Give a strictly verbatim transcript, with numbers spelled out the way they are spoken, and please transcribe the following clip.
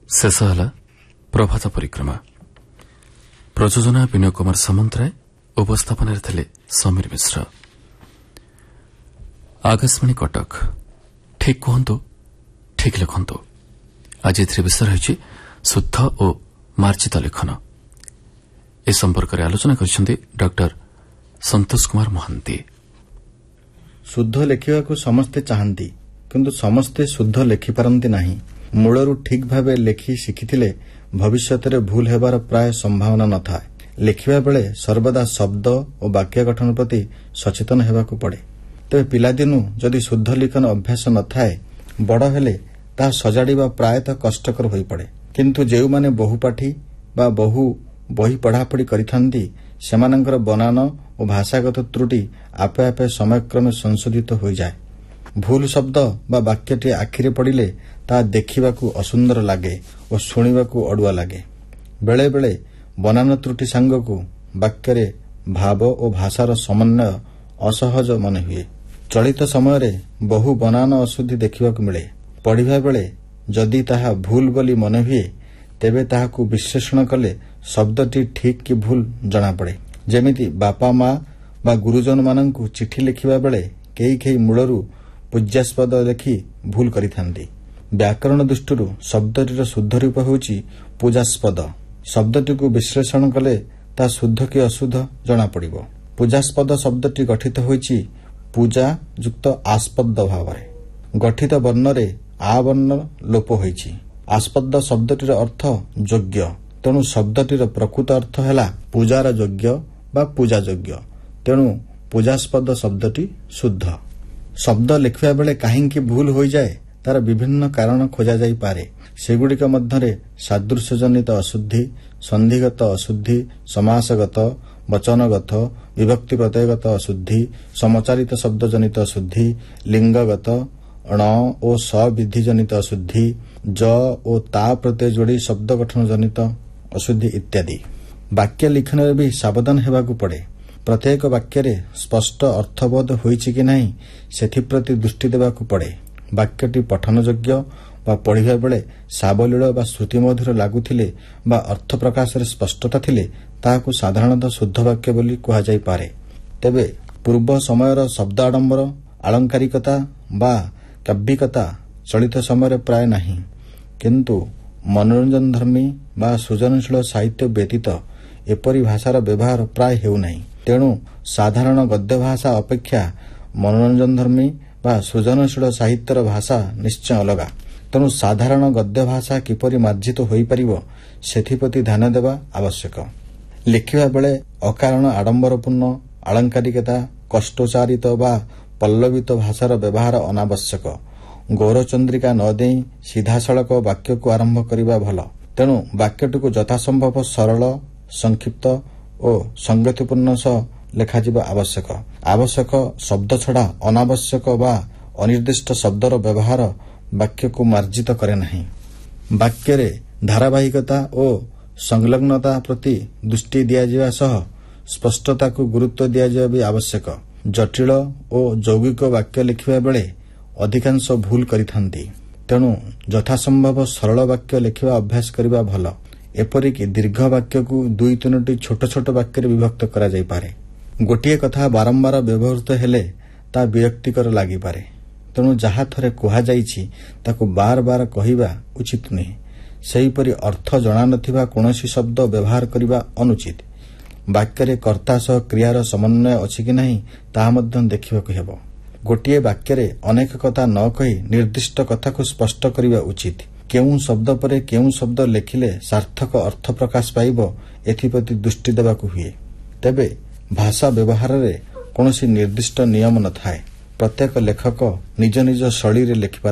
ଶେଷ ହେଲା ପ୍ରଭାତ ପରିକ୍ରମା। ପ୍ରଯୋଜନା ବିନୟ କୁମାର ସାମନ୍ତରାୟ, ଉପସ୍ଥାପନାରେ ଥିଲେ ସମୀର ମିଶ୍ର। ଆକାଶବାଣୀ କଟକ। ଠିକ୍ କୁହନ୍ତୁ, ଠିକ୍ ଲେଖନ୍ତୁ। ଆଜି ଏଥିରେ ବିଷୟ ରହିଛି ଶୁଦ୍ଧ ଓ ମାର୍ଜିତ ଲେଖନ। ଏ ସମ୍ପର୍କରେ ଆଲୋଚନା କରିଛନ୍ତି ଡକ୍ଟର ସନ୍ତୋଷ କୁମାର ମହାନ୍ତି। ଶୁଦ୍ଧ ଲେଖିବାକୁ ସମସ୍ତେ ଚାହାନ୍ତି, କିନ୍ତୁ ସମସ୍ତେ ଶୁଦ୍ଧ ଲେଖିପାରନ୍ତି ନାହିଁ। ମୂଳରୁ ଠିକ୍ ଭାବେ ଲେଖି ଶିଖିଥିଲେ ଭବିଷ୍ୟତରେ ଭୁଲ ହେବାର ପ୍ରାୟ ସମ୍ଭାବନା ନଥାଏ। ଲେଖିବା ବେଳେ ସର୍ବଦା ଶବ୍ଦ ଓ ବାକ୍ୟ ଗଠନ ପ୍ରତି ସଚେତନ ହେବାକୁ ପଡ଼େ। ତେବେ ପିଲାଦିନୁ ଯଦି ଶୁଦ୍ଧ ଲିଖନ ଅଭ୍ୟାସ ନଥାଏ, ବଡ଼ ହେଲେ ତାହା ସଜାଡ଼ିବା ପ୍ରାୟତଃ କଷ୍ଟକର ହୋଇପଡ଼େ। କିନ୍ତୁ ଯେଉଁମାନେ ବହୁପାଠୀ ବା ବହୁ ବହି ପଢ଼ାପଢ଼ି କରିଥାନ୍ତି, ସେମାନଙ୍କର ବନାନ ଓ ଭାଷାଗତ ତ୍ରୁଟି ଆପେ ଆପେ ସମୟକ୍ରମେ ସଂଶୋଧିତ ହୋଇଯାଏ। ଭୁଲ ଶବ୍ଦ ବା ବାକ୍ୟଟି ଆଖିରେ ପଡ଼ିଲେ ତାହା ଦେଖିବାକୁ ଅସୁନ୍ଦର ଲାଗେ ଓ ଶୁଣିବାକୁ ଅଡୁଆ ଲାଗେ। ବେଳେବେଳେ ବନାନ ତ୍ରୁଟି ସାଙ୍ଗକୁ ବାକ୍ୟରେ ଭାବ ଓ ଭାଷାର ସମନ୍ୱୟ ଅସହଜ ମନେ ହୁଏ। ଚଳିତ ସମୟରେ ବହୁ ବନାନ ଅଶୁଦ୍ଧି ଦେଖିବାକୁ ମିଳେ। ପଢ଼ିବା ବେଳେ ଯଦି ତାହା ଭୁଲ ବୋଲି ମନେ ହୁଏ, ତେବେ ତାହାକୁ ବିଶ୍ଳେଷଣ କଲେ ଶବ୍ଦଟି ଠିକ୍ କି ଭୁଲ ଜଣାପଡ଼େ। ଯେମିତି ବାପା ମା ବା ଗୁରୁଜନମାନଙ୍କୁ ଚିଠି ଲେଖିବା ବେଳେ କେହି କେହି ମୂଳରୁ ପୂଜ୍ୟାସ୍ପଦ ଲେଖି ଭୁଲ କରିଥାନ୍ତି। ବ୍ୟାକରଣ ଦୃଷ୍ଟିରୁ ଶବ୍ଦଟିର ଶୁଦ୍ଧ ରୂପ ହେଉଛି ପୂଜାସ୍ପଦ। ଶବ୍ଦଟିକୁ ବିଶ୍ଳେଷଣ କଲେ ତାହା ଶୁଦ୍ଧ କି ଅଶୁଦ୍ଧ ଜଣାପଡ଼ିବ। ପୂଜାସ୍ପଦ ଶବ୍ଦଟି ଗଠିତ ହୋଇଛି ପୂଜା ଯୁକ୍ତ ଆସ୍ପଦ ଭାବରେ। ଗଠିତ ବର୍ଣ୍ଣରେ ଆ ବର୍ଣ୍ଣ ଲୋପ ହୋଇଛି। ଆସ୍ପଦ ଶବ୍ଦଟିର ଅର୍ଥ ଯୋଗ୍ୟ, ତେଣୁ ଶବ୍ଦଟିର ପ୍ରକୃତ ଅର୍ଥ ହେଲା ପୂଜାର ଯୋଗ୍ୟ ବା ପୂଜା ଯୋଗ୍ୟ। ତେଣୁ ପୂଜାସ୍ପଦ ଶବ୍ଦଟି ଶୁଦ୍ଧ। ଶବ୍ଦ ଲେଖିବା ବେଳେ କାହିଁକି ଭୁଲ ହୋଇଯାଏ, ତାର ବିଭିନ୍ନ କାରଣ ଖୋଜାଯାଇପାରେ। ସେଗୁଡ଼ିକ ମଧ୍ୟରେ ସାଦୃଶ୍ୟଜନିତ ଅଶୁଦ୍ଧି, ସନ୍ଧିଗତ ଅଶୁଦ୍ଧି, ସମାସଗତ, ବଚନଗତ, ବିଭକ୍ତି ପ୍ରତ୍ୟୟଗତ ଅଶୁଦ୍ଧି, ସମଚାରିତ ଶବ୍ଦଜନିତ ଅଶୁଦ୍ଧି, ଲିଙ୍ଗଗତ, ଣ ଓ ସ ବିଧିଜନିତ ଅଶୁଦ୍ଧି, ଜ ଓ ତା ପ୍ରତ୍ୟୟ ଯୋଡ଼ି ଶବ୍ଦ ଗଠନଜନିତ ଅଶୁଦ୍ଧି ଇତ୍ୟାଦି। ବାକ୍ୟ ଲିଖନରେ ବି ସାବଧାନ ହେବାକୁ ପଡ଼େ। ପ୍ରତ୍ୟେକ ବାକ୍ୟରେ ସ୍ପଷ୍ଟ ଅର୍ଥବୋଧ ହୋଇଛି କି ନାହିଁ ସେଥିପ୍ରତି ଦୃଷ୍ଟି ଦେବାକୁ ପଡ଼େ। ବାକ୍ୟଟି ପଠନଯୋଗ୍ୟ ବା ପଢ଼ିବା ବେଳେ ସାବଲୀଳ ବା ଶ୍ରୁତିମଧୁର ଲାଗୁଥିଲେ ବା ଅର୍ଥ ପ୍ରକାଶରେ ସ୍ପଷ୍ଟତା ଥିଲେ ତାହାକୁ ସାଧାରଣତଃ ଶୁଦ୍ଧ ବାକ୍ୟ ବୋଲି କୁହାଯାଇପାରେ। ତେବେ ପୂର୍ବ ସମୟର ଶବ୍ଦ ଆଡ଼ମ୍ବର, ଆଳଙ୍କାରିକତା ବା କାବ୍ୟିକତା ଚଳିତ ସମୟରେ ପ୍ରାୟ ନାହିଁ। କିନ୍ତୁ ମନୋରଞ୍ଜନଧର୍ମୀ ବା ସୃଜନଶୀଳ ସାହିତ୍ୟ ବ୍ୟତୀତ ଏପରି ଭାଷାର ବ୍ୟବହାର ପ୍ରାୟ ହେଉନାହିଁ। ତେଣୁ ସାଧାରଣ ଗଦ୍ୟ ଭାଷା ଅପେକ୍ଷା ମନୋରଞ୍ଜନଧର୍ମୀ ବା ସୃଜନଶୀଳ ସାହିତ୍ୟର ଭାଷା ନିଶ୍ଚୟ ଅଲଗା। ତେଣୁ ସାଧାରଣ ଗଦ୍ୟ ଭାଷା କିପରି ମାର୍ଜିତ ହୋଇପାରିବ ସେଥିପ୍ରତି ଧ୍ୟାନ ଦେବା ଆବଶ୍ୟକ। ଲେଖିବା ବେଳେ ଅକାରଣ ଆଡ଼ମ୍ବରପୂର୍ଣ୍ଣ, ଆଳଙ୍କାରିକତା, କଷ୍ଟୋଚ୍ଚାରିତ ବା ପଲ୍ଲବିତ ଭାଷାର ବ୍ୟବହାର ଅନାବଶ୍ୟକ। ଗୌରଚନ୍ଦ୍ରିକା ନ ଦେଇ ସିଧାସଳଖ ବାକ୍ୟକୁ ଆରମ୍ଭ କରିବା ଭଲ। ତେଣୁ ବାକ୍ୟଟିକୁ ଯଥାସମ୍ଭବ ସରଳ, ସଂକ୍ଷିପ୍ତ ଓ ସଂଗତିପୂର୍ଣ୍ଣ ସହ ଲେଖାଯିବା ଆବଶ୍ୟକ। ଆବଶ୍ୟକ ଶବ୍ଦ ଛଡ଼ା ଅନାବଶ୍ୟକ ବା ଅନିର୍ଦ୍ଦିଷ୍ଟ ଶବ୍ଦର ବ୍ୟବହାର ବାକ୍ୟକୁ ମାର୍ଜିତ କରେ ନାହିଁ। ବାକ୍ୟରେ ଧାରାବାହିକତା ଓ ସଂଲଗ୍ନତା ପ୍ରତି ଦୃଷ୍ଟି ଦିଆଯିବା ସହ ସ୍ପଷ୍ଟତାକୁ ଗୁରୁତ୍ୱ ଦିଆଯିବା ବି ଆବଶ୍ୟକ। ଜଟିଳ ଓ ଯୌଗିକ ବାକ୍ୟ ଲେଖିବା ବେଳେ ଅଧିକାଂଶ ଭୁଲ କରିଥାନ୍ତି। ତେଣୁ ଯଥାସମ୍ଭବ ସରଳ ବାକ୍ୟ ଲେଖିବା ଅଭ୍ୟାସ କରିବା ଭଲ। ଏପରିକି ଦୀର୍ଘ ବାକ୍ୟକୁ ଦୁଇ ତିନୋଟି ଛୋଟ ଛୋଟ ବାକ୍ୟରେ ବିଭକ୍ତ କରାଯାଇପାରେ। ଗୋଟିଏ କଥା ବାରମ୍ବାର ବ୍ୟବହୃତ ହେଲେ ତାହା ବିରକ୍ତିକର ଲାଗିପାରେ। ତେଣୁ ଯାହା ଥରେ କୁହାଯାଇଛି ତାକୁ ବାର ବାର କହିବା ଉଚିତ ନୁହେଁ। ସେହିପରି ଅର୍ଥ ଜଣାନଥିବା କୌଣସି ଶବ୍ଦ ବ୍ୟବହାର କରିବା ଅନୁଚିତ। ବାକ୍ୟରେ କର୍ତ୍ତା ସହ କ୍ରିୟାର ସମନ୍ୱୟ ଅଛି କି ନାହିଁ ତାହା ମଧ୍ୟ ଦେଖିବାକୁ ହେବ। ଗୋଟିଏ ବାକ୍ୟରେ ଅନେକ କଥା ନ କହି ନିର୍ଦ୍ଦିଷ୍ଟ କଥାକୁ ସ୍ପଷ୍ଟ କରିବା ଉଚିତ। କେଉଁ ଶବ୍ଦ ପରେ କେଉଁ ଶବ୍ଦ ଲେଖିଲେ ସାର୍ଥକ ଅର୍ଥ ପ୍ରକାଶ ପାଇବ ଏଥିପ୍ରତି ଦୃଷ୍ଟି ଦେବାକୁ ହୁଏ। ତେବେ ଭାଷା ବ୍ୟବହାରରେ କୌଣସି ନିର୍ଦ୍ଦିଷ୍ଟ ନିୟମ ନଥାଏ। ପ୍ରତ୍ୟେକ ଲେଖକ ନିଜ ନିଜ ଶୈଳୀରେ ଲେଖିପାରନ୍ତି।